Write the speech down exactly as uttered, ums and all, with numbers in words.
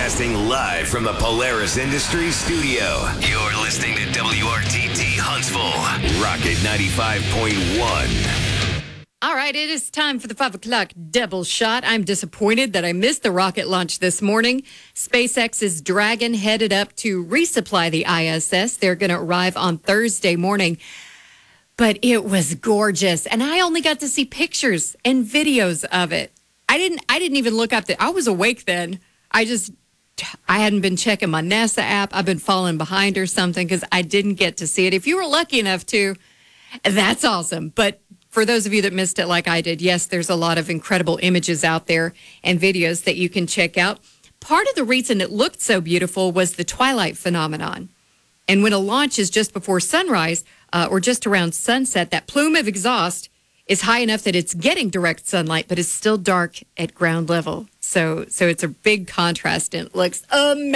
Broadcasting live from the Polaris Industries studio. You're listening to W R T T Huntsville, Rocket ninety-five point one. All right, it is time for the five o'clock double shot. I'm disappointed that I missed the rocket launch this morning. SpaceX's Dragon headed up to resupply the I S S. They're going to arrive on Thursday morning. But it was gorgeous, and I only got to see pictures and videos of it. I didn't I didn't even look up the I was awake then. I just I hadn't been checking my NASA app. I've been falling behind or something because I didn't get to see it. If you were lucky enough to, that's awesome. But for those of you that missed it like I did, yes, there's a lot of incredible images out there and videos that you can check out. Part of the reason it looked so beautiful was the twilight phenomenon. And when a launch is just before sunrise uh, or just around sunset, that plume of exhaust is high enough that it's getting direct sunlight, but it's still dark at ground level. So, so it's a big contrast and it looks amazing.